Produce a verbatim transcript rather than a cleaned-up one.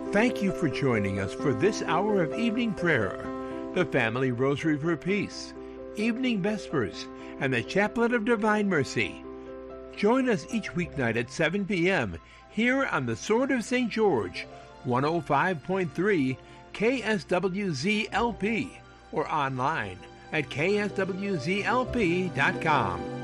Thank you for joining us for this hour of evening prayer, the Family Rosary for Peace, Evening Vespers, and the Chaplet of Divine Mercy. Join us each weeknight at seven p.m. here on the Sword of Saint George, one oh five point three K S W Z L P, or online at K S W Z L P dot com.